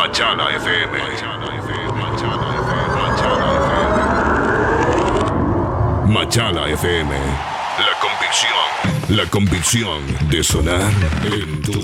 Machala FM. Machala FM. La convicción de sonar en tus